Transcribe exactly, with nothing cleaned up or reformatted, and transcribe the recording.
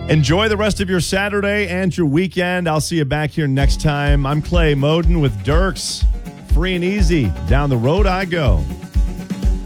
Enjoy the rest of your Saturday and your weekend. I'll see you back here next time. I'm Clay Moden with Dirks. Free and easy. Down the road I go.